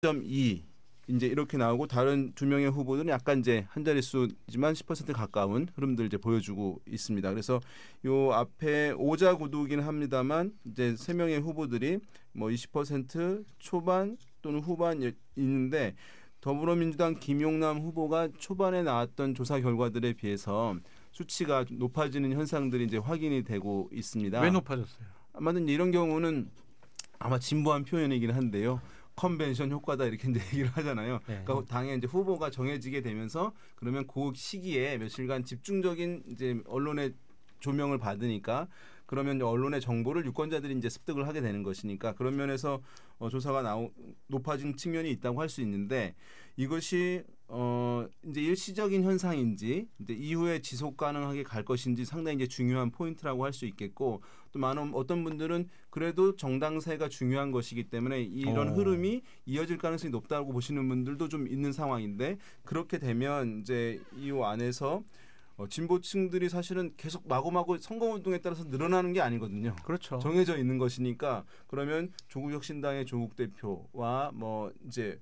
10.2 이제 이렇게 나오고 다른 두 명의 후보들은 약간 이제 한 자릿수지만 10% 가까운 흐름들 이제 보여주고 있습니다. 그래서 요 앞에 오자구도긴 합니다만 이제 세 명의 후보들이 뭐 20% 초반 또는 후반 있는데 더불어민주당 김용남 후보가 초반에 나왔던 조사 결과들에 비해서 수치가 높아지는 현상들이 이제 확인이 되고 있습니다. 왜 높아졌어요? 아마도 이런 경우는 아마 진부한 표현이긴 한데요. 컨벤션 효과다 이렇게 이제 얘기를 하잖아요. 네. 그러니까 당의 이제 후보가 정해지게 되면서 그러면 그 시기에 며칠간 집중적인 이제 언론의 조명을 받으니까 그러면 이제 언론의 정보를 유권자들이 이제 습득을 하게 되는 것이니까 그런 면에서 조사가 높아진 측면이 있다고 할 수 있는데 이것이 이제 일시적인 현상인지 이제 이후에 지속 가능하게 갈 것인지 상당히 이제 중요한 포인트라고 할 수 있겠고 또 많은 어떤 분들은 그래도 정당세가 중요한 것이기 때문에 이런 흐름이 이어질 가능성이 높다고 보시는 분들도 좀 있는 상황인데 그렇게 되면 이제 이 안에서 진보층들이 사실은 계속 마구마구 선거운동에 따라서 늘어나는 게 아니거든요. 그렇죠. 정해져 있는 것이니까 그러면 조국혁신당의 조국 대표와 뭐 이제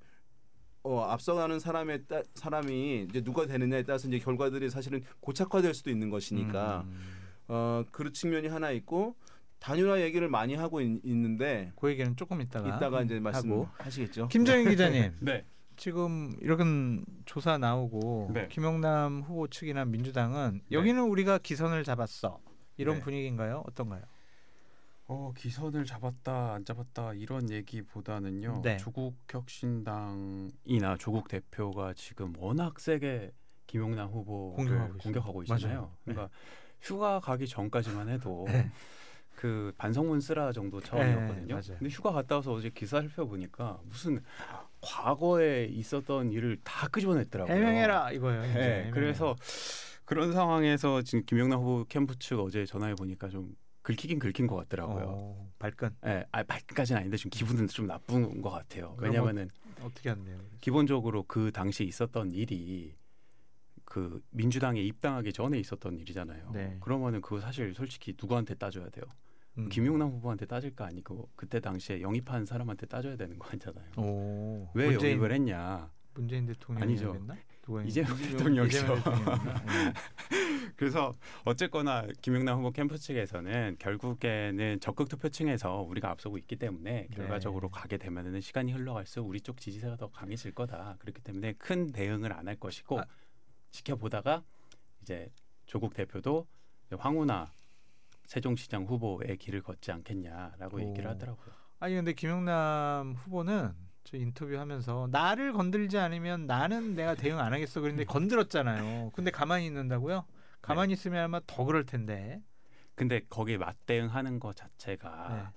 앞서가는 사람이 이제 누가 되느냐에 따라서 이제 결과들이 사실은 고착화될 수도 있는 것이니까 그런 측면이 하나 있고 단일화 얘기를 많이 하고 있는데 그 얘기는 조금 이따가 이제 말씀하시겠죠. 김정인 기자님. 네. 지금 이런 조사 나오고 네. 김용남 후보 측이나 민주당은 여기는 우리가 기선을 잡았어 이런 네. 분위기인가요? 어떤가요? 기선을 잡았다 안 잡았다 이런 얘기보다는요. 네. 조국혁신당이나 조국 대표가 지금 워낙 세게 김용남 후보를 공격하고 있잖아요. 맞아요. 그러니까 휴가 가기 전까지만 해도 네. 그 반성문 쓰라 정도 차원이었거든요. 네, 근데 휴가 갔다 와서 어제 기사 살펴보니까 무슨 과거에 있었던 일을 다 끄집어냈더라고요. 해명해라 이거예요. 이제. 네, 해명해라. 그래서 그런 상황에서 지금 김용남 후보 캠프 측 어제 전화해 보니까 좀 긁히긴 긁힌 것 같더라고요. 발끈. 네, 발끈까지는 아닌데 지금 기분은 좀 나쁜 것 같아요. 왜냐하면은 어떻게 한대요? 기본적으로 그 당시 있었던 일이 그 민주당에 입당하기 전에 있었던 일이잖아요. 네. 그러면은 그거 사실 솔직히 누구한테 따져야 돼요? 김용남 후보한테 따질 거 아니고 그때 당시에 영입한 사람한테 따져야 되는 거 아니잖아요. 왜 영입을 했냐? 문재인 대통령이었나? 이재명 대통령이죠. 그래서 어쨌거나 김용남 후보 캠프 측에서는 결국에는 적극 투표층에서 우리가 앞서고 있기 때문에 결과적으로 가게 되면은 시간이 흘러갈수록 우리 쪽 지지세가 더 강해질 거다. 그렇기 때문에 큰 대응을 안 할 것이고 지켜보다가 이제 조국 대표도 황운하 세종시장 후보의 길을 걷지 않겠냐라고 얘기를 하더라고요. 아니 근데 김용남 후보는 저 인터뷰하면서 나를 건들지 않으면 나는 내가 대응 안 하겠어 그런데 건들었잖아요. 근데 가만히 있는다고요? 가만히 있으면 아마 더 그럴 텐데. 근데 거기에 맞대응하는 것 자체가 네.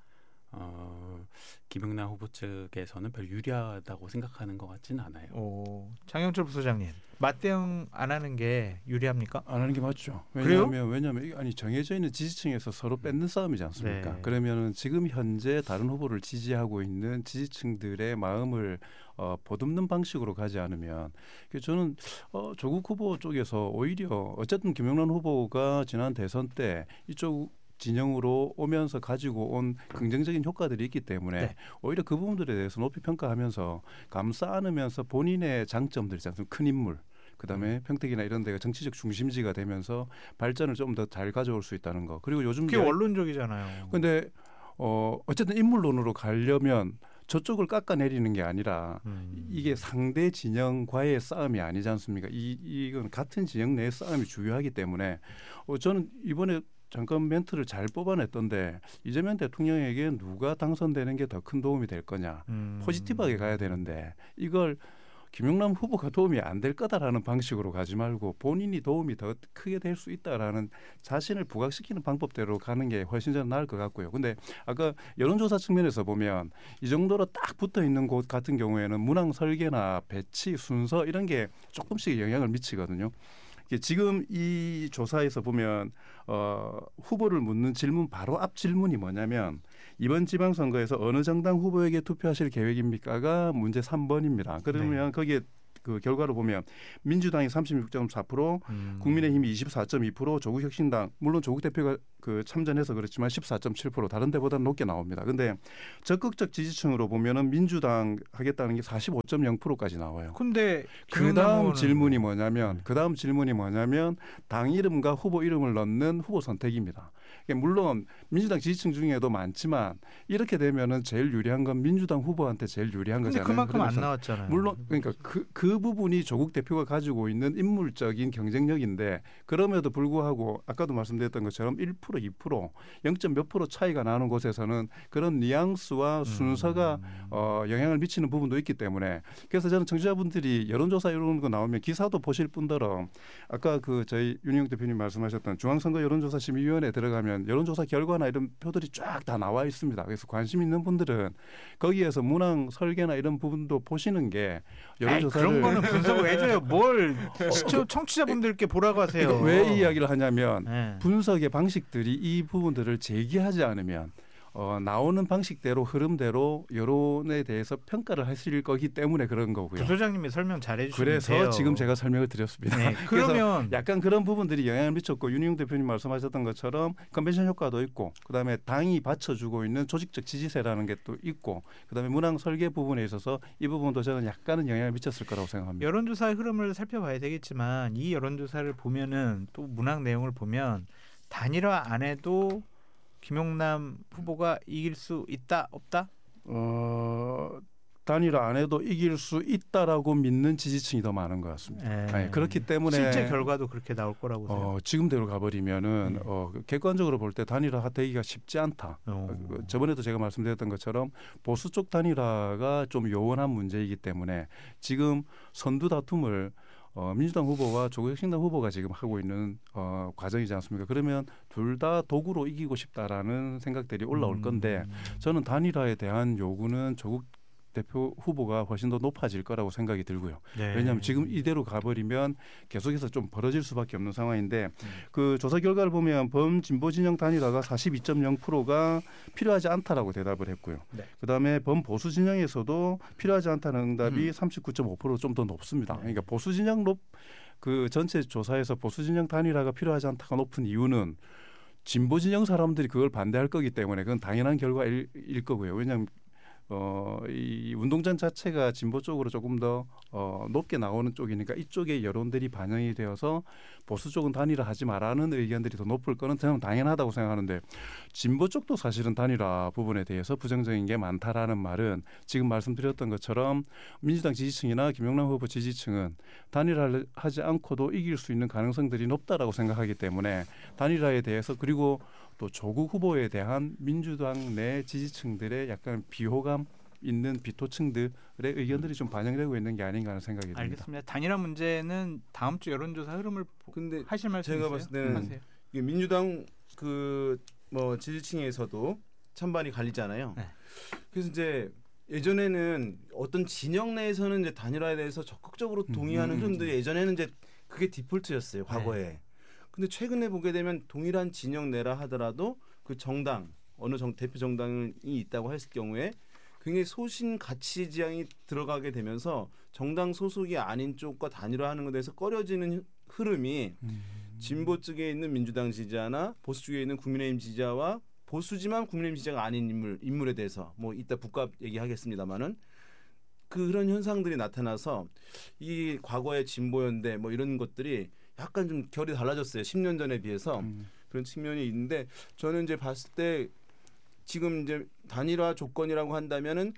김용남 후보 측에서는 별 유리하다고 생각하는 것 같지는 않아요. 장영철 부소장님, 맞대응 안 하는 게 유리합니까? 안 하는 게 맞죠. 그래요? 왜냐하면 아니 정해져 있는 지지층에서 서로 뺏는 싸움이지 않습니까? 네. 그러면은 지금 현재 다른 후보를 지지하고 있는 지지층들의 마음을 보듬는 방식으로 가지 않으면 저는 조국 후보 쪽에서 오히려 어쨌든 김용남 후보가 지난 대선 때 이쪽 진영으로 오면서 가지고 온 긍정적인 효과들이 있기 때문에 오히려 그 부분들에 대해서 높이 평가하면서 감싸 안으면서 본인의 장점들 있잖아요. 큰 인물. 그다음에 평택이나 이런 데가 정치적 중심지가 되면서 발전을 좀 더 잘 가져올 수 있다는 거. 그리고 요즘 그게 원론적이잖아요. 근데 어쨌든 인물론으로 가려면 저쪽을 깎아내리는 게 아니라 이게 상대 진영과의 싸움이 아니지 않습니까? 이건 같은 진영 내의 싸움이 중요하기 때문에 저는 이번에 잠깐 멘트를 잘 뽑아냈던데 이재명 대통령에게 누가 당선되는 게 더 큰 도움이 될 거냐. 포지티브하게 가야 되는데 이걸 김용남 후보가 도움이 안 될 거다라는 방식으로 가지 말고 본인이 도움이 더 크게 될 수 있다라는 자신을 부각시키는 방법대로 가는 게 훨씬 더 나을 것 같고요. 근데 아까 여론조사 측면에서 보면 이 정도로 딱 붙어 있는 곳 같은 경우에는 문항 설계나 배치, 순서 이런 게 조금씩 영향을 미치거든요. 지금 이 조사에서 보면 후보를 묻는 질문 바로 앞 질문이 뭐냐면 이번 지방선거에서 어느 정당 후보에게 투표하실 계획입니까가 문제 3번입니다. 그러면 거기에 그 결과를 보면 민주당이 36.4%, 국민의힘이 24.2%, 조국혁신당 물론 조국 대표가 그 참전해서 그렇지만 14.7% 다른 데보다는 높게 나옵니다. 근데 적극적 지지층으로 보면은 민주당 하겠다는 게 45.0%까지 나와요. 근데 그다음 질문이 뭐냐면 당 이름과 후보 이름을 넣는 후보 선택입니다. 물론 민주당 지지층 중에도 많지만 이렇게 되면은 제일 유리한 건 민주당 후보한테 제일 유리한 근데 거잖아요. 그만큼 안 나왔잖아요. 물론 그러니까 그 부분이 조국 대표가 가지고 있는 인물적인 경쟁력인데 그럼에도 불구하고 아까도 말씀드렸던 것처럼 1% 2% 0. 몇 프로 차이가 나는 곳에서는 그런 뉘앙스와 순서가 영향을 미치는 부분도 있기 때문에 그래서 저는 청취자분들이 여론조사 이런 거 나오면 기사도 보실 뿐더러 아까 그 저희 윤희용 대표님 말씀하셨던 중앙선거 여론조사심의위원회 들어가면 여론조사 결과나 이런 표들이 쫙 다 나와 있습니다. 그래서 관심 있는 분들은 거기에서 문항 설계나 이런 부분도 보시는 게 여론조사를 그런 거는 분석을 해줘요. 뭘 청취자분들께 보라고 하세요. 왜 이야기를 하냐면 네. 분석의 방식들이 이 부분들을 제기하지 않으면 나오는 방식대로 흐름대로 여론에 대해서 평가를 하실 거기 때문에 그런 거고요. 부소장님이 설명 잘해주시면 그래서 돼요. 지금 제가 설명을 드렸습니다. 네, 그래서 그러면 약간 그런 부분들이 영향을 미쳤고 윤희용 대표님 말씀하셨던 것처럼 컨벤션 효과도 있고 그다음에 당이 받쳐주고 있는 조직적 지지세라는 게 또 있고 그다음에 문항 설계 부분에 있어서 이 부분도 저는 약간은 영향을 미쳤을 거라고 생각합니다. 여론조사의 흐름을 살펴봐야 되겠지만 이 여론조사를 보면은 또 문항 내용을 보면 단일화 안 해도 김용남 후보가 이길 수 있다 없다? 단일화 안 해도 이길 수 있다라고 믿는 지지층이 더 많은 것 같습니다. 네, 그렇기 때문에 실제 결과도 그렇게 나올 거라고 보세요. 지금대로 가버리면은 객관적으로 볼 때 단일화 되기가 쉽지 않다. 저번에도 제가 말씀드렸던 것처럼 보수 쪽 단일화가 좀 요원한 문제이기 때문에 지금 선두 다툼을 민주당 후보와 조국혁신당 후보가 지금 하고 있는 과정이지 않습니까? 그러면 둘 다 도구로 이기고 싶다라는 생각들이 올라올 건데 저는 단일화에 대한 요구는 조국 대표 후보가 훨씬 더 높아질 거라고 생각이 들고요. 네. 왜냐하면 지금 이대로 가버리면 계속해서 좀 벌어질 수밖에 없는 상황인데 그 조사 결과를 보면 범진보 진영 단일화가 42.0%가 필요하지 않다라고 대답을 했고요. 네. 그다음에 범보수 진영에서도 필요하지 않다는 응답이 39.5% 좀 더 높습니다. 그러니까 보수 진영 그 전체 조사에서 보수 진영 단일화가 필요하지 않다가 높은 이유는 진보 진영 사람들이 그걸 반대할 거기 때문에 그건 당연한 결과일 거고요. 왜냐하면 이 운동장 자체가 진보 쪽으로 조금 더 높게 나오는 쪽이니까 이쪽에 여론들이 반영이 되어서 보수 쪽은 단일화 하지 말라는 의견들이 더 높을 거는 저는 당연하다고 생각하는데 진보 쪽도 사실은 단일화 부분에 대해서 부정적인 게 많다라는 말은 지금 말씀드렸던 것처럼 민주당 지지층이나 김용남 후보 지지층은 단일화를 하지 않고도 이길 수 있는 가능성들이 높다라고 생각하기 때문에 단일화에 대해서 그리고 또 조국 후보에 대한 민주당 내 지지층들의 약간 비호감 있는 비토층들의 의견들이 좀 반영되고 있는 게 아닌가 하는 생각이 듭니다. 알겠습니다. 단일화 문제는 다음 주 여론조사 흐름을 근데 하실 말씀 제가 있어요? 봤을 때는 하세요. 이게 민주당 그 뭐 지지층에서도 찬반이 갈리잖아요. 네. 그래서 이제 예전에는 어떤 진영 내에서는 이제 단일화에 대해서 적극적으로 동의하는 흐름들이 예전에는 이제 그게 디폴트였어요. 과거에. 네. 근데 최근에 보게 되면 동일한 진영 내라 하더라도 그 정당 어느 대표 정당이 있다고 했을 경우에 굉장히 소신 가치 지향이 들어가게 되면서 정당 소속이 아닌 쪽과 단일화하는 것에 대해서 꺼려지는 흐름이 진보 쪽에 있는 민주당 지지자나 보수 쪽에 있는 국민의힘 지지자와 보수지만 국민의힘 지지자가 아닌 인물에 대해서 뭐 이따 국값 얘기하겠습니다마는 그런 현상들이 나타나서 이 과거의 진보연대 뭐 이런 것들이 약간 좀 결이 달라졌어요. 10년 전에 비해서 그런 측면이 있는데 저는 이제 봤을 때 지금 이제 단일화 조건이라고 한다면은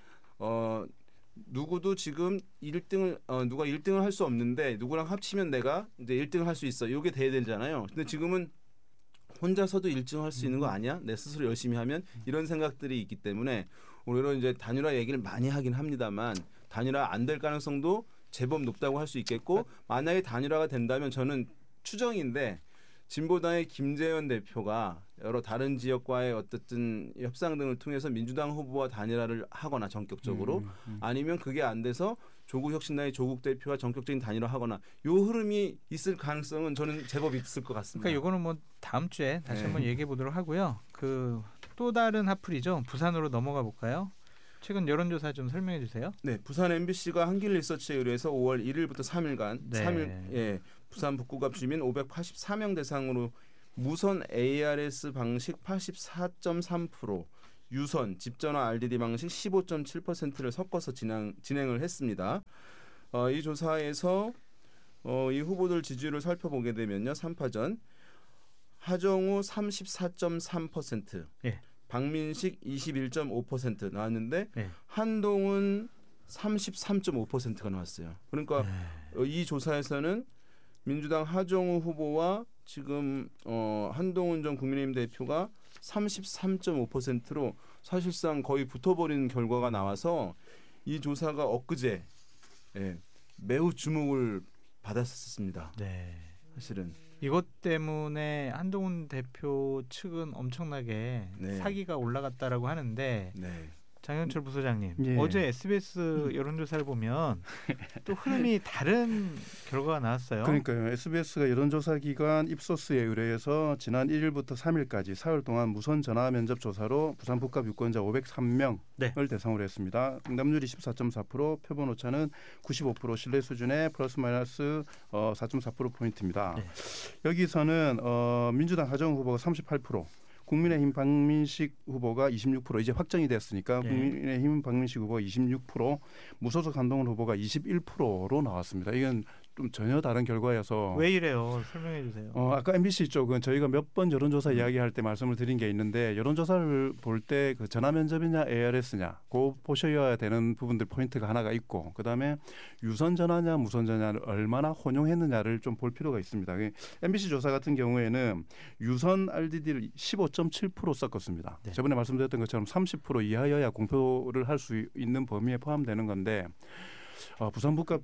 누구도 지금 1등을 누가 1등을 할 수 없는데 누구랑 합치면 내가 이제 1등을 할 수 있어. 이게 돼야 되잖아요. 근데 지금은 혼자서도 1등 할 수 있는 거 아니야? 내 스스로 열심히 하면 이런 생각들이 있기 때문에 오히려 이제 단일화 얘기를 많이 하긴 합니다만 단일화 안 될 가능성도 제법 높다고 할 수 있겠고 만약에 단일화가 된다면 저는 추정인데 진보당의 김재현 대표가 여러 다른 지역과의 어쨌든 협상 등을 통해서 민주당 후보와 단일화를 하거나 전격적으로 아니면 그게 안 돼서 조국혁신당의 조국 대표와 전격적인 단일화 하거나 요 흐름이 있을 가능성은 저는 제법 있을 것 같습니다. 그러니까 이거는 뭐 다음 주에 다시 한번 얘기해 보도록 하고요. 그 또 다른 핫플이죠. 부산으로 넘어가 볼까요? 최근 여론조사 좀 설명해 주세요. 네, 부산 MBC가 한길 리서치에 의뢰해서 5월 1일부터 3일간 3일 부산 북구갑 주민 584명 대상으로 무선 ARS 방식 84.3%, 유선 집전화 RDD 방식 15.7%를 섞어서 진행을 했습니다. 이 조사에서 이 후보들 지지율을 살펴보게 되면요, 3파전 하정우 34.3%, 예. 박민식 21.5% 나왔는데 예. 한동훈 33.5%가 나왔어요. 그러니까 이 조사에서는 민주당 하정우 후보와 지금 한동훈 전 국민의힘 대표가 33.5%로 사실상 거의 붙어버리는 결과가 나와서 이 조사가 엊그제 매우 주목을 받았었습니다. 네. 사실은 이것 때문에 한동훈 대표 측은 엄청나게 네. 사기가 올라갔다라고 하는데 네. 장현철 부소장님 예. 어제 SBS 여론조사를 보면 또 흐름이 다른 결과가 나왔어요. 그러니까요. SBS가 여론조사 기관 입소스에 의뢰해서 지난 1일부터 3일까지 사흘 동안 무선 전화 면접 조사로 부산 북갑 유권자 503명을 네. 대상으로 했습니다. 응답률이 14.4%, 표본 오차는 95% 신뢰 수준의 플러스 마이너스 4.4% 포인트입니다. 네. 여기서는 민주당 하정우 후보가 38%, 국민의힘 박민식 후보가 26%, 이제 확정이 됐으니까 예. 국민의힘 박민식 후보가 26%, 무소속 한동훈 후보가 21%로 나왔습니다. 이건 좀 전혀 다른 결과여서 왜 이래요? 설명해 주세요. 아까 MBC 쪽은 저희가 몇 번 여론조사 이야기할 때 말씀을 드린 게 있는데, 여론조사를 볼 때 그 전화 면접이냐 ARS냐 그 보셔야 되는 부분들 포인트가 하나가 있고, 그다음에 유선 전화냐 무선 전화를 얼마나 혼용했느냐를 좀 볼 필요가 있습니다. MBC 조사 같은 경우에는 유선 RDD를 15.7% 섞었습니다. 네. 저번에 말씀드렸던 것처럼 30% 이하여야 공표를 할 수 있는 범위에 포함되는 건데, 부산 북갑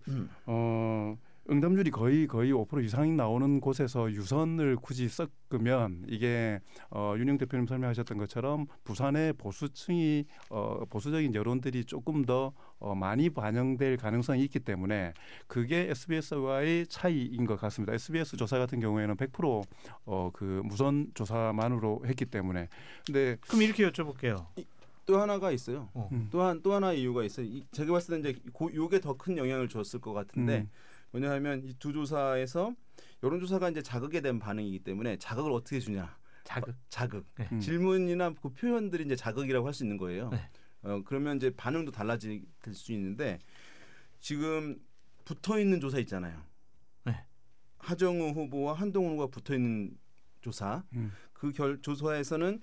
응답률이 거의 5% 이상이 나오는 곳에서 유선을 굳이 섞으면 이게 윤영 대표님 설명하셨던 것처럼 부산의 보수층이 보수적인 여론들이 조금 더 많이 반영될 가능성이 있기 때문에 그게 SBS와의 차이인 것 같습니다. SBS 조사 같은 경우에는 100% 그 무선 조사만으로 했기 때문에. 근데 그럼 이렇게 여쭤볼게요. 또 하나가 있어요. 어. 또 하나의 이유가 있어요. 제가 봤을 때 이제 요게 더 큰 영향을 줬을 것 같은데, 왜냐하면 이 두 조사에서 여론조사가 이제 자극에 대한 반응이기 때문에 자극을 어떻게 주냐. 자극. 네. 질문이나 그 표현들이 이제 자극이라고 할 수 있는 거예요. 네. 그러면 이제 반응도 달라질 수 있는데, 지금 붙어 있는 조사 있잖아요. 네. 하정우 후보와 한동훈 후보가 붙어 있는 조사. 그 조사에서는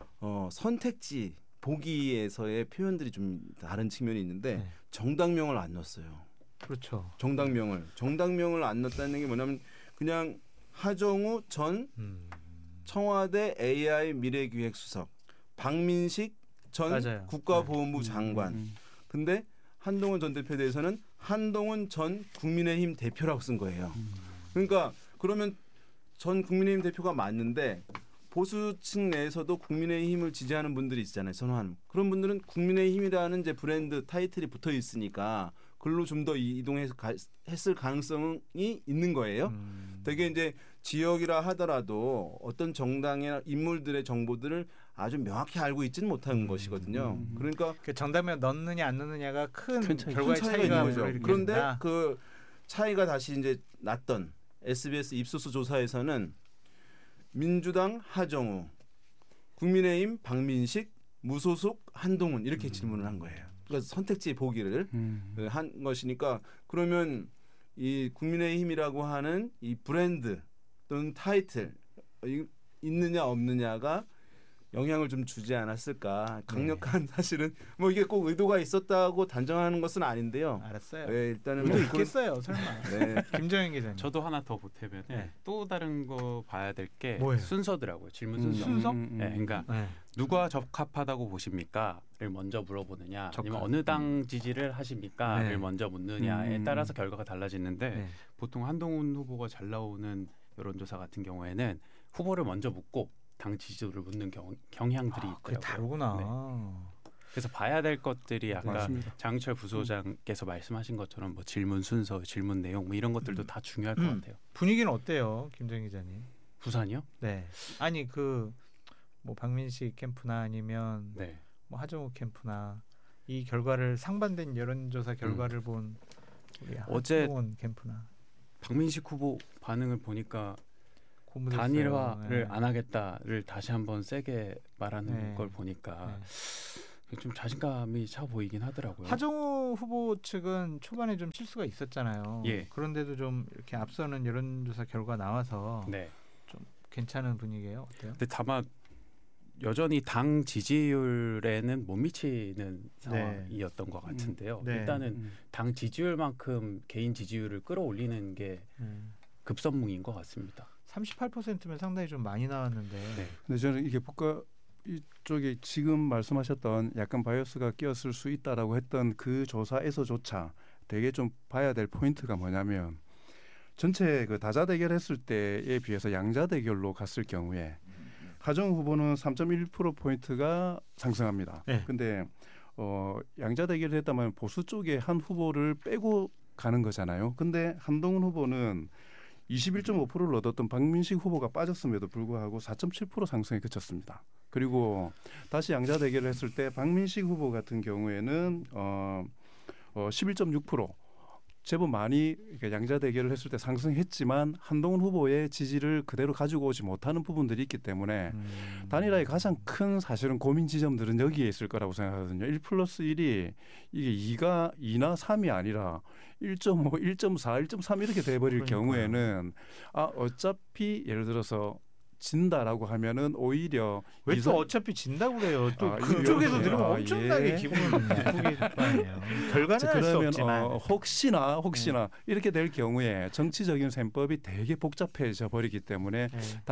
선택지 보기에서의 표현들이 좀 다른 측면이 있는데, 네. 정당명을 안 넣었어요. 그렇죠. 정당명을 안 넣었다는 게 뭐냐면 그냥 하정우 전 청와대 AI 미래기획수석, 박민식 전 맞아요. 국가보훈부 장관. 근데 한동훈 전 대표에 대해서는 한동훈 전 국민의힘 대표라고 쓴 거예요. 그러니까 그러면 전 국민의힘 대표가 맞는데 보수층 내에서도 국민의힘을 지지하는 분들이 있잖아요. 선호하는. 그런 분들은 국민의힘이라는 이제 브랜드 타이틀이 붙어 있으니까 글로 좀 더 이동해서 했을 가능성이 있는 거예요. 되게 이제 지역이라 하더라도 어떤 정당이나 인물들의 정보들을 아주 명확히 알고 있지는 못한 것이거든요. 그러니까 그 정당명 넣느냐 안 넣느냐가 큰 차이, 결과의 큰 차이가 있는 거죠. 불어일으키는다. 그런데 그 차이가 다시 이제 났던 SBS 입소스 조사에서는 민주당 하정우, 국민의힘 박민식, 무소속 한동훈 이렇게 질문을 한 거예요. 그러니까 선택지 보기를 한 것이니까, 그러면 이 국민의힘이라고 하는 이 브랜드 또는 타이틀 있느냐 없느냐가 영향을 좀 주지 않았을까. 강력한 사실은 뭐 이게 꼭 의도가 있었다고 단정하는 것은 아닌데요. 알았어요. 네, 일단은 의도 뭐 있겠어요, 설마. 네. 김정현 기자님. 저도 하나 더 보태면 네. 또 다른 거 봐야 될 게 뭐예요? 순서더라고요. 질문 순서. 순서? 네, 그러니까 네. 누가 적합하다고 보십니까?를 먼저 물어보느냐, 아니면 어느 당 지지를 하십니까?를 네. 먼저 묻느냐에 따라서 결과가 달라지는데, 네. 보통 한동훈 후보가 잘 나오는 여론조사 같은 경우에는 후보를 먼저 묻고 당 지지도를 묻는 경향들이 그게 있더라고요. 다르구나. 네. 그래서 봐야 될 것들이 아까 맞습니다. 장철 부소장께서 말씀하신 것처럼 뭐 질문 순서, 질문 내용 뭐 이런 것들도 다 중요할 것 같아요. 분위기는 어때요, 김정현 기자님? 부산이요? 네. 아니 그 뭐 박민식 캠프나 아니면 네. 뭐 하정우 캠프나 이 결과를 상반된 여론조사 결과를 본 우리 어제 한동훈 캠프나 박민식 후보 반응을 보니까 고무됐어요. 단일화를 네. 안 하겠다를 다시 한번 세게 말하는 네. 걸 보니까 네. 좀 자신감이 차 보이긴 하더라고요. 하정우 후보 측은 초반에 좀 실수가 있었잖아요. 예. 그런데도 좀 이렇게 앞서는 여론조사 결과 나와서 네. 괜찮은 분위기예요. 어때요? 근데 다만 여전히 당 지지율에는 못 미치는 상황이었던 것 같은데요. 네. 일단은 당 지지율만큼 개인 지지율을 끌어올리는 게 급선무인 것 같습니다. 38%면 상당히 좀 많이 나왔는데. 네. 근데 저는 이게 국가 이쪽에 지금 말씀하셨던 약간 바이어스가 끼었을 수 있다라고 했던 그 조사에서조차 되게 좀 봐야 될 포인트가 뭐냐면 전체 그 다자 대결했을 때에 비해서 양자 대결로 갔을 경우에 하정우 후보는 3.1% 포인트가 상승합니다. 네. 근데 양자 대결을 했다면 보수 쪽에 한 후보를 빼고 가는 거잖아요. 근데 한동훈 후보는 21.5%를 얻었던 박민식 후보가 빠졌음에도 불구하고 4.7% 상승에 그쳤습니다. 그리고 다시 양자 대결을 했을 때 박민식 후보 같은 경우에는 11.6% 제법 많이 양자 대결을 했을 때 상승했지만 한동훈 후보의 지지를 그대로 가지고 오지 못하는 부분들이 있기 때문에 단일화의 가장 큰 사실은 고민 지점들은 여기에 있을 거라고 생각하거든요. 1+1이 이게 2나 3이 아니라 1.5, 1.4, 1.3 이렇게 돼버릴 경우에는 어차피 예를 들어서 진다라고 하면은 오히려 왜 또 어차피 진다고 그래요. 또 그쪽에서 들으면 엄청나게 기분 나쁘게 아니에요. 결과는 알 수 없지만 혹시나 이렇게 될 경우에 정치적인 셈법이 되게 복잡해져 버리기 때문에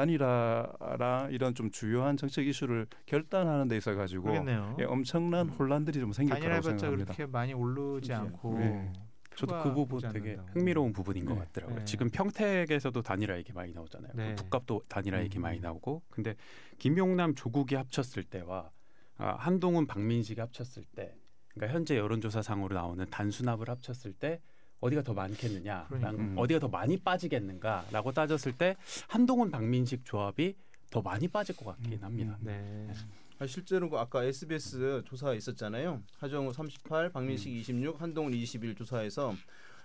단일화라 이런 좀 주요한 정책 이슈를 결단하는 데 있어 가지고 엄청난 혼란들이 좀 생길 거라고 생각합니다. 그렇게 많이 오르지 않고. 저도 그 부분 되게 흥미로운 부분인 것 같더라고요. 네. 지금 평택에서도 단일화 얘기 많이 나오잖아요. 네. 북갑도 단일화 얘기 많이 나오고, 근데 김용남, 조국이 합쳤을 때와 한동훈, 박민식이 합쳤을 때, 그러니까 현재 여론조사상으로 나오는 단순합을 합쳤을 때 어디가 더 많겠느냐, 어디가 더 많이 빠지겠는가라고 따졌을 때 한동훈, 박민식 조합이 더 많이 빠질 것 같긴 합니다. 네. 실제로 아까 SBS 조사 있었잖아요. 하정우 38, 박민식 26, 한동훈 21 조사에서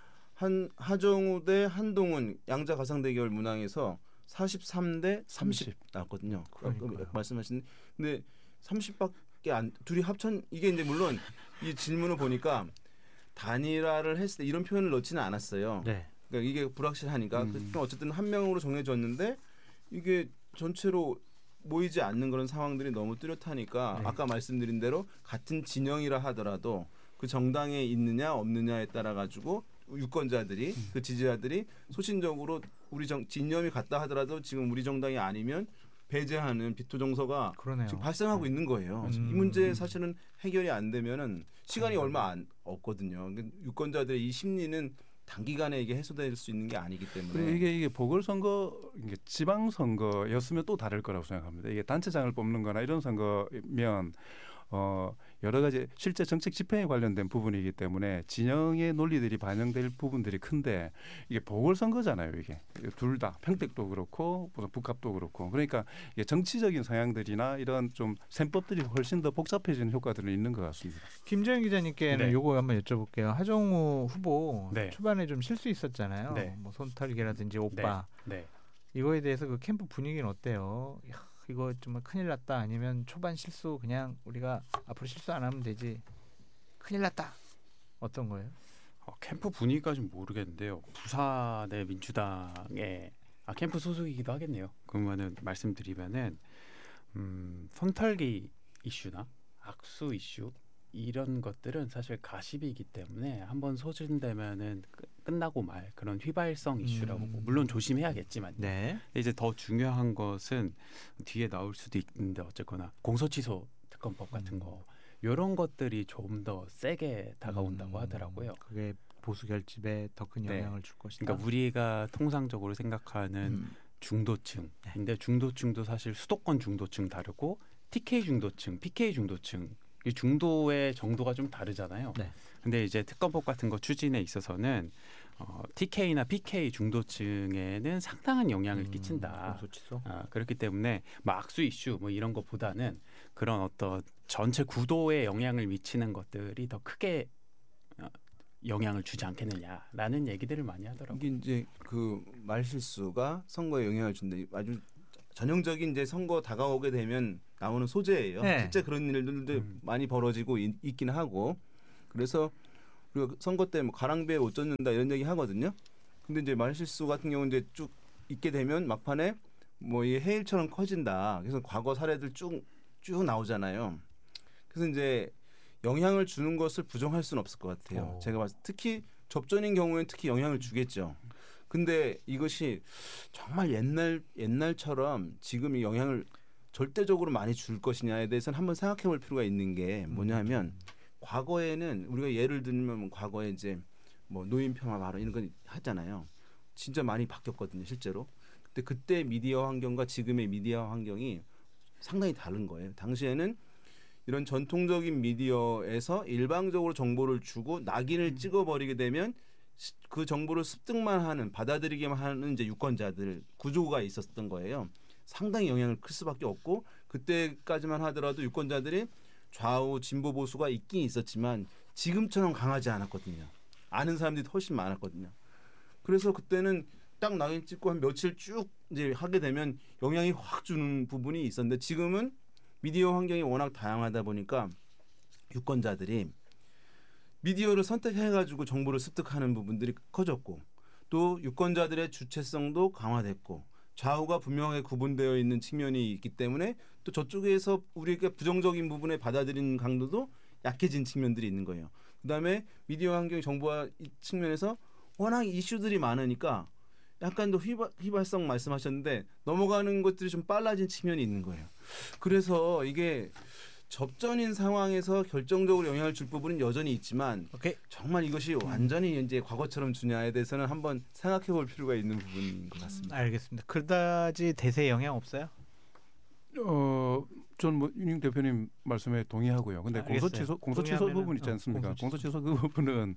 하정우 대 한동훈 양자 가상 대결 문항에서 43대 30 나왔거든요. 말씀하신 근데 30밖에 안 둘이 합천 이게 이제 물론 이 질문을 보니까 단일화를 했을 때 이런 표현을 넣지는 않았어요. 네. 그러니까 이게 불확실하니까 어쨌든 한 명으로 정해졌는데 이게 전체로 모이지 않는 그런 상황들이 너무 뚜렷하니까 아까 말씀드린 대로 같은 진영이라 하더라도 그 정당에 있느냐 없느냐에 따라 가지고 유권자들이 그 지지자들이 소신적으로 우리 진영이 같다 하더라도 지금 우리 정당이 아니면 배제하는 비토 정서가 지금 발생하고 있는 거예요. 이 문제 사실은 해결이 안 되면은 시간이 얼마 없거든요. 유권자들의 이 심리는 단기간에 이게 해소될 수 있는 게 아니기 때문에 이게 보궐선거, 이게 지방선거였으면 또 다를 거라고 생각합니다. 이게 단체장을 뽑는거나 이런 선거면 여러 가지 실제 정책 집행에 관련된 부분이기 때문에 진영의 논리들이 반영될 부분들이 큰데 이게 보궐선거잖아요. 이게 둘 다 평택도 그렇고 북합도 그렇고 그러니까 이게 정치적인 성향들이나 이런 좀 셈법들이 훨씬 더 복잡해지는 효과들은 있는 것 같습니다. 김정현 기자님께는 요거 한번 여쭤볼게요. 하정우 후보 초반에 좀 실수 있었잖아요. 뭐 손털기라든지 오빠 이거에 대해서 그 캠프 분위기는 어때요? 이거 정말 큰일 났다 아니면 초반 실수 그냥 우리가 앞으로 실수 안 하면 되지 큰일 났다 어떤 거예요? 캠프 분위기가 좀 모르겠는데요. 부산의 민주당의 캠프 소속이기도 하겠네요. 그러면은 말씀드리면은 손털기 이슈나 악수 이슈 이런 것들은 사실 가십이기 때문에 한번 소진되면은 끝나고 말 그런 휘발성 이슈라고 물론 조심해야겠지만 근데 이제 더 중요한 것은 뒤에 나올 수도 있는데 어쨌거나 공소취소 특검법 같은 거 이런 것들이 좀 더 세게 다가온다고 하더라고요. 그게 보수 결집에 더 큰 영향을 줄 것이다. 그러니까 우리가 통상적으로 생각하는 중도층 근데 중도층도 사실 수도권 중도층 다르고 TK 중도층, PK 중도층 이 중도의 정도가 좀 다르잖아요. 근데 이제 특검법 같은 거 추진에 있어서는 TK나 PK 중도층에는 상당한 영향을 끼친다. 그렇기 때문에 악수 이슈 뭐 이런 것보다는 그런 어떤 전체 구도에 영향을 미치는 것들이 더 크게 영향을 주지 않겠느냐라는 얘기들을 많이 하더라고요. 이게 이제 그 말실수가 선거에 영향을 준다. 아주 전형적인 이제 선거 다가오게 되면 나오는 소재예요. 네. 실제 그런 일들도 많이 벌어지고 있긴 하고 그래서 우리가 선거 때 뭐 가랑비에 옷 젖는다 이런 얘기 하거든요. 근데 이제 말실수 같은 경우는 이제 쭉 있게 되면 막판에 뭐 이 해일처럼 커진다. 그래서 과거 사례들 쭉 나오잖아요. 그래서 이제 영향을 주는 것을 부정할 수는 없을 것 같아요. 제가 봤을 때 특히 접전인 경우에는 특히 영향을 주겠죠. 근데 이것이 정말 옛날처럼 지금 이 영향을 절대적으로 많이 줄 것이냐에 대해서는 한번 생각해 볼 필요가 있는 게 뭐냐면 과거에는 우리가 예를 들면 과거에 이제 뭐 노인 폄하 발언 이런 건 하잖아요. 진짜 많이 바뀌었거든요, 실제로. 근데 그때 미디어 환경과 지금의 미디어 환경이 상당히 다른 거예요. 당시에는 이런 전통적인 미디어에서 일방적으로 정보를 주고 낙인을 찍어버리게 되면 그 정보를 습득만 하는 받아들이기만 하는 이제 유권자들 구조가 있었던 거예요. 상당히 영향을 클 수밖에 없고 그때까지만 하더라도 유권자들이 좌우 진보 보수가 있긴 있었지만 지금처럼 강하지 않았거든요. 아는 사람들이 훨씬 많았거든요. 그래서 그때는 딱 낙인 찍고 한 며칠 쭉 이제 하게 되면 영향이 확 주는 부분이 있었는데 지금은 미디어 환경이 워낙 다양하다 보니까 유권자들이 미디어를 선택해가지고 정보를 습득하는 부분들이 커졌고 또 유권자들의 주체성도 강화됐고 좌우가 분명하게 구분되어 있는 측면이 있기 때문에 또 저쪽에서 우리가 부정적인 부분에 받아들이는 강도도 약해진 측면들이 있는 거예요. 그다음에 미디어 환경 정보화 측면에서 워낙 이슈들이 많으니까 약간 더 휘발성 말씀하셨는데 넘어가는 것들이 좀 빨라진 측면이 있는 거예요. 그래서 이게 접전인 상황에서 결정적으로 영향을 줄 부분은 여전히 있지만 정말 이것이 완전히 이제 과거처럼 주냐에 대해서는 한번 생각해 볼 필요가 있는 부분인 것 같습니다. 알겠습니다. 그다지 대세에 영향 없어요? 저는 뭐 윤영 대표님 말씀에 동의하고요. 근데 공소취소 부분 있지 않습니까? 공소취소 그 부분은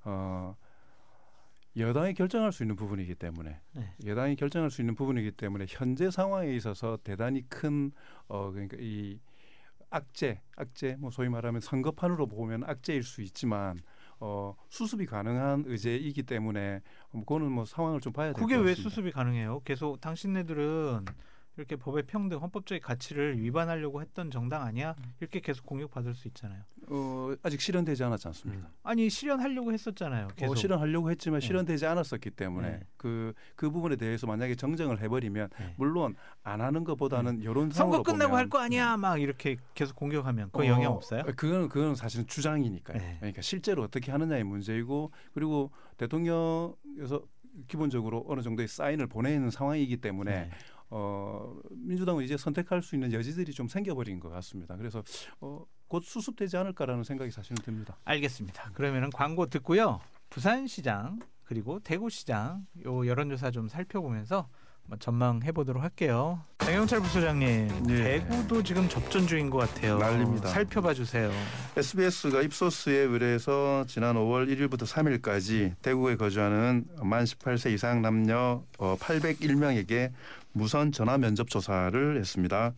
여당이 결정할 수 있는 부분이기 때문에 여당이 결정할 수 있는 부분이기 때문에 현재 상황에 있어서 대단히 큰 그러니까 이 악재 뭐 소위 말하면 선거판으로 보면 악재일 수 있지만 수습이 가능한 의제이기 때문에 그거는 뭐 상황을 좀 봐야 될 것 같습니다. 그게 왜 수습이 가능해요? 계속 당신네들은 이렇게 법의 평등, 헌법적인 가치를 위반하려고 했던 정당 아니야? 이렇게 계속 공격받을 수 있잖아요. 아직 실현되지 않았지 않습니까? 아니 실현하려고 했었잖아요. 계속. 실현하려고 했지만 실현되지 않았었기 때문에 그 부분에 대해서 만약에 정정을 해버리면 물론 안 하는 것보다는 여론상으로 선거 끝나고 할 거 아니야 막 이렇게 계속 공격하면 그 영향 없어요? 그건 사실은 주장이니까요. 그러니까 실제로 어떻게 하느냐의 문제이고 그리고 대통령에서 기본적으로 어느 정도의 사인을 보내는 상황이기 때문에 민주당은 이제 선택할 수 있는 여지들이 좀 생겨버린 것 같습니다. 그래서 곧 수습되지 않을까라는 생각이 사실은 듭니다. 알겠습니다. 그러면은 광고 듣고요. 부산시장 그리고 대구시장 요 여론조사 좀 살펴보면서 한번 전망해 보도록 할게요. 장영철 부소장님, 대구도 지금 접전 중인 것 같아요. 난립니다. 살펴봐 주세요. SBS가 입소스에 의뢰해서 지난 5월 1일부터 3일까지 대구에 거주하는 만 18세 이상 남녀 801명에게 무선 전화 면접 조사를 했습니다.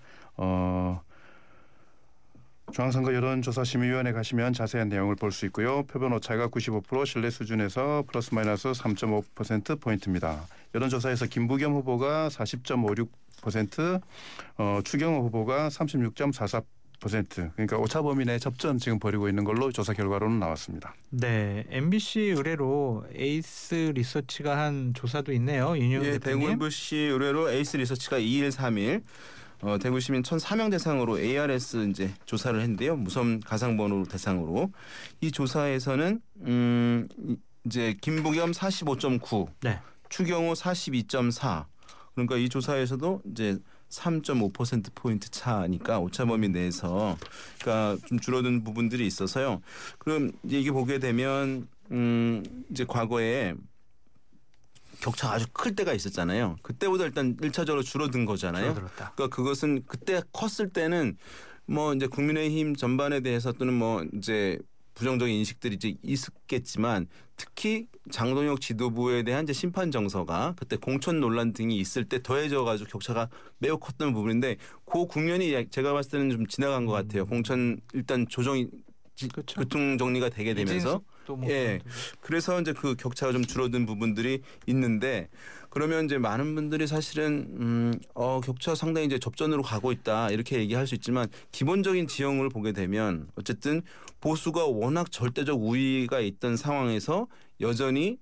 중앙선거 여론조사심의위원회 가시면 자세한 내용을 볼 수 있고요. 표본 오차가 95% 신뢰 수준에서 플러스 마이너스 3.5%포인트입니다. 여론조사에서 김부겸 후보가 40.56%, 추경호 후보가 36.44%. 그러니까 오차 범위 내 접전 지금 벌이고 있는 걸로 조사 결과로는 나왔습니다. 네, MBC 의뢰로 에이스 리서치가 한 조사도 있네요. 윤영 대표님. 대구 MBC 의뢰로 에이스 리서치가 2일 3일 대구 시민 1,004명 대상으로 ARS 이제 조사를 했는데요. 무선 가상번호 대상으로 이 조사에서는 이제 김부겸 45.9, 추경호 42.4. 그러니까 이 조사에서도 이제 3.5% 포인트 차니까 오차 범위 내에서 그러니까 좀 줄어든 부분들이 있어서요. 그럼 이게 보게 되면 이제 과거에 격차가 아주 클 때가 있었잖아요. 그때보다 일단 1차적으로 줄어든 거잖아요. 그러니까 그것은 그때 컸을 때는 뭐 이제 국민의힘 전반에 대해서 또는 뭐 이제 부정적인 인식들이 이제 있었겠지만 특히 장동혁 지도부에 대한 이제 심판 정서가 그때 공천 논란 등이 있을 때 더해져 가지고 격차가 매우 컸던 부분인데 그 국면이 제가 봤을 때는 좀 지나간 것 같아요. 공천 일단 조정이 교통 정리가 되게 되면서 또 뭐 예. 그래서 이제 그 격차가 좀 줄어든 부분들이 있는데 그러면 이제 많은 분들이 사실은 격차 상당히 이제 접전으로 가고 있다 이렇게 얘기할 수 있지만 기본적인 지형을 보게 되면 어쨌든 보수가 워낙 절대적 우위가 있던 상황에서 여전히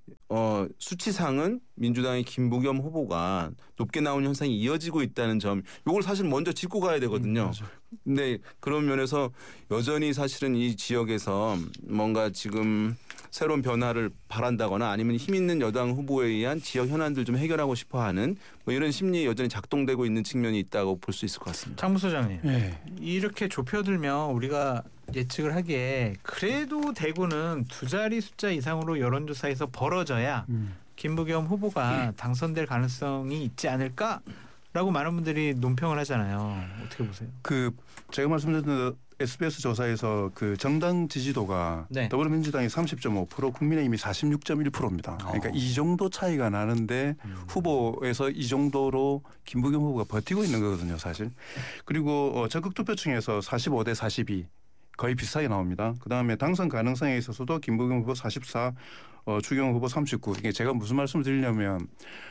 수치상은 민주당의 김부겸 후보가 높게 나온 현상이 이어지고 있다는 점, 이걸 사실 먼저 짚고 가야 되거든요. 근데 그런 면에서 여전히 사실은 이 지역에서 뭔가 지금 새로운 변화를 바란다거나 아니면 힘 있는 여당 후보에 의한 지역 현안들 좀 해결하고 싶어하는 뭐 이런 심리 여전히 작동되고 있는 측면이 있다고 볼 수 있을 것 같습니다. 장 부소장님, 네. 이렇게 좁혀들면 우리가 예측을 하기에 그래도 대구는 두 자리 숫자 이상으로 여론조사에서 벌어져야 김부겸 후보가 당선될 가능성이 있지 않을까라고 많은 분들이 논평을 하잖아요. 어떻게 보세요? 그 제가 말씀드린 SBS 조사에서 그 정당 지지도가 네. 더불어민주당이 30.5%, 국민의힘이 46.1%입니다. 그러니까 이 정도 차이가 나는데 후보에서 이 정도로 김부겸 후보가 버티고 있는 거거든요, 사실. 그리고 적극 투표층에서 45대 42 거의 비슷하게 나옵니다. 그다음에 당선 가능성에 있어서도 김부겸 후보 44, 추경호 후보 39. 이게 제가 무슨 말씀을 드리려면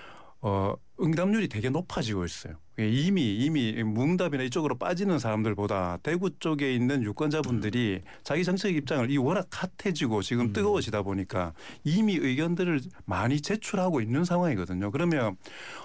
응답률이 되게 높아지고 있어요. 이미 무응답이나 이쪽으로 빠지는 사람들보다 대구 쪽에 있는 유권자분들이 자기 정책 입장을 워낙 핫해지고 지금 뜨거워지다 보니까 이미 의견들을 많이 제출하고 있는 상황이거든요. 그러면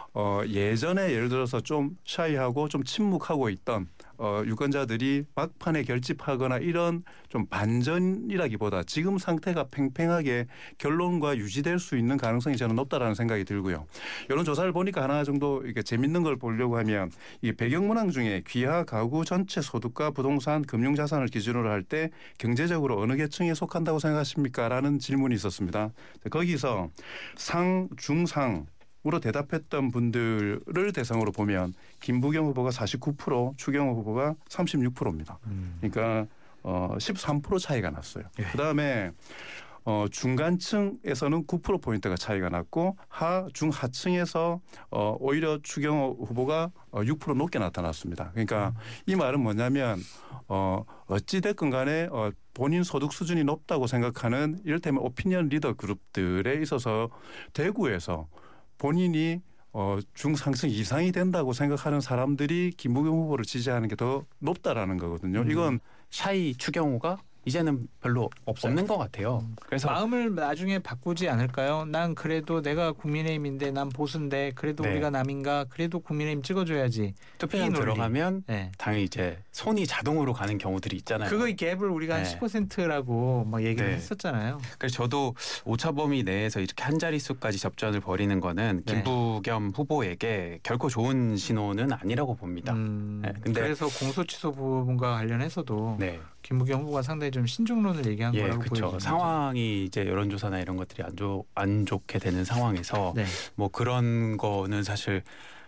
예전에 예를 들어서 좀 샤이하고 좀 침묵하고 있던 유권자들이 막판에 결집하거나 이런 좀 반전이라기보다 지금 상태가 팽팽하게 결론과 유지될 수 있는 가능성이 저는 높다라는 생각이 들고요. 이런 조사를 보니까 하나 정도 이렇게 재밌는 걸 보려고 하면 이게 배경문항 중에 귀하 가구 전체 소득과 부동산 금융자산을 기준으로 할 때 경제적으로 어느 계층에 속한다고 생각하십니까? 라는 질문이 있었습니다. 거기서 상, 중상 으로 대답했던 분들을 대상으로 보면 김부겸 후보가 49%, 추경호 후보가 36%입니다. 그러니까 13% 차이가 났어요. 예. 그다음에 중간층에서는 9%포인트가 차이가 났고 중하층에서 오히려 추경호 후보가 6% 높게 나타났습니다. 그러니까 이 말은 뭐냐면 어찌됐건 간에 본인 소득 수준이 높다고 생각하는 이를테면 오피니언 리더 그룹들에 있어서 대구에서 본인이 중상층 이상이 된다고 생각하는 사람들이 김부겸 후보를 지지하는 게 더 높다라는 거거든요. 이건 샤이 추경호가 이제는 별로 없는 것 같아요. 그래서 마음을 나중에 바꾸지 않을까요? 난 그래도 내가 국민의힘인데 난 보수인데 그래도 네. 우리가 남인가 그래도 국민의힘 찍어줘야지. 투표장 들어가면 네. 당연히 이제 손이 자동으로 가는 경우들이 있잖아요. 그거의 갭을 우리가 한 네. 10%라고 막 얘기를 네. 했었잖아요. 그래서 저도 오차 범위 내에서 이렇게 한 자릿수까지 접전을 벌이는 거는 네. 김부겸 후보에게 결코 좋은 신호는 아니라고 봅니다. 네, 근데 그래서 공소 취소 부분과 관련해서도 네. 김부겸 후보가 상당히 좀 신중론을 얘기한 거라고 그렇죠. 보여집니다. 상황이 이제 여론조사나 이런 것들이 안 좋게 되는 상황에서 네. 뭐 그런 거는 사실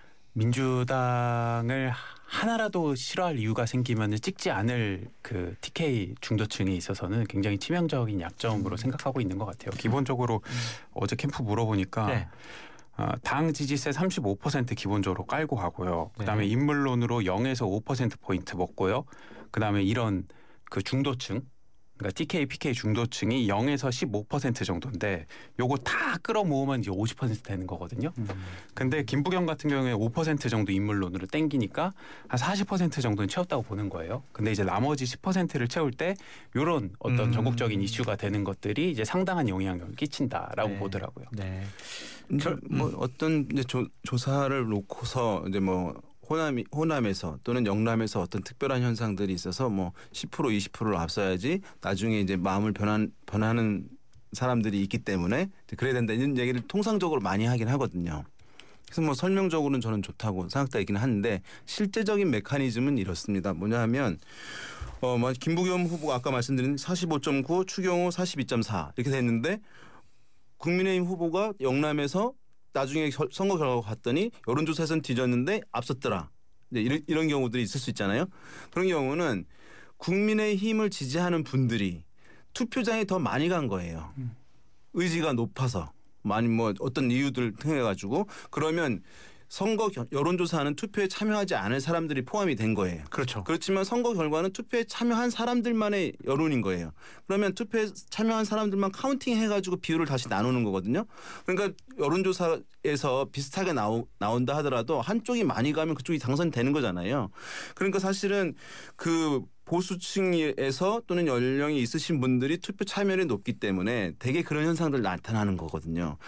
민주당을 하나라도 싫어할 이유가 생기면 찍지 않을 그 TK 중도층에 있어서는 굉장히 치명적인 약점으로 생각하고 있는 것 같아요. 기본적으로 어제 캠프 물어보니까 네. 당 지지세 35% 기본적으로 깔고 가고요. 그다음에 네. 인물론으로 0에서 5%포인트 먹고요. 그다음에 이런 그 중도층, 그러니까 TK, PK 중도층이 0에서 15% 정도인데 요거 다 끌어모으면 이제 50% 되는 거거든요. 근데 김부겸 같은 경우에 5% 정도 인물론으로 땡기니까 한 40% 정도는 채웠다고 보는 거예요. 근데 이제 나머지 10%를 채울 때 요런 어떤 전국적인 이슈가 되는 것들이 이제 상당한 영향력을 끼친다라고 네. 보더라고요. 네. 뭐 어떤 이제 조사를 놓고서 이제 뭐 호남에서 또는 영남에서 어떤 특별한 현상들이 있어서 뭐 10% 20%를 앞서야지 나중에 이제 마음을 변하는 사람들이 있기 때문에 그래야 된다 이런 얘기를 통상적으로 많이 하긴 하거든요. 그래서 뭐 설명적으로는 저는 좋다고 생각되긴 하는데 실제적인 메커니즘은 이렇습니다. 뭐냐 하면 김부겸 후보가 아까 말씀드린 45.9, 추경호 42.4 이렇게 됐는데 국민의힘 후보가 영남에서 나중에 선거 결과가 봤더니 여론조사에서는 뒤졌는데 앞섰더라. 이런 경우들이 있을 수 있잖아요. 그런 경우는 국민의힘을 지지하는 분들이 투표장에 더 많이 간 거예요. 의지가 높아서 많이 뭐 어떤 이유들을 통해 가지고 그러면 선거 여론조사는 투표에 참여하지 않을 사람들이 포함이 된 거예요. 그렇죠. 그렇지만 선거 결과는 투표에 참여한 사람들만의 여론인 거예요. 그러면 투표에 참여한 사람들만 카운팅 해가지고 비율을 다시 나누는 거거든요. 그러니까 여론조사에서 비슷하게 나온다 하더라도 한쪽이 많이 가면 그쪽이 당선되는 거잖아요. 그러니까 사실은 그 보수층에서 또는 연령이 있으신 분들이 투표 참여율이 높기 때문에 대개 그런 현상들 나타나는 거거든요.